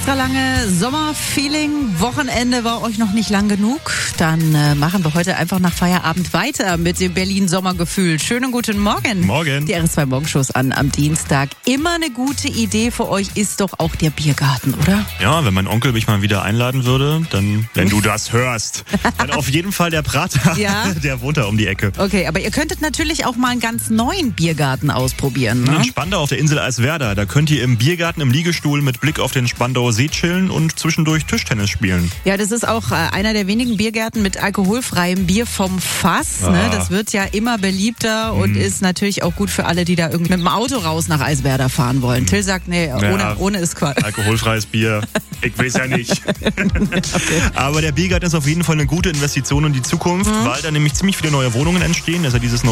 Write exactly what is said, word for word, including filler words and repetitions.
extra lange Sommerfeeling. Wochenende war euch noch nicht lang genug. Dann äh, machen wir heute einfach nach Feierabend weiter mit dem Berlin-Sommergefühl. Schönen guten Morgen. Morgen. Die R S zwei Morgenshows an am Dienstag. Immer eine gute Idee für euch ist doch auch der Biergarten, oder? Ja, wenn mein Onkel mich mal wieder einladen würde, dann, wenn du das hörst, dann auf jeden Fall der Prater. Ja? Der wohnt da um die Ecke. Okay, aber ihr könntet natürlich auch mal einen ganz neuen Biergarten ausprobieren, ne? In Spandau auf der Insel Eiswerda, da könnt ihr im Biergarten im Liegestuhl mit Blick auf den Spandauer See chillen und zwischendurch Tischtennis spielen. Ja, das ist auch äh, einer der wenigen Biergärten mit alkoholfreiem Bier vom Fass. Ah. Ne? Das wird ja immer beliebter und Mhm. ist natürlich auch gut für alle, die da irgendwie mit dem Auto raus nach Eiswerda fahren wollen. Till sagt, nee, ohne, Ja. ohne ist Quatsch. Alkoholfreies Bier, ich weiß ja nicht. Okay. Aber der Biergarten ist auf jeden Fall eine gute Investition in die Zukunft, weil da nämlich ziemlich viele neue Wohnungen entstehen. Das ist ja dieses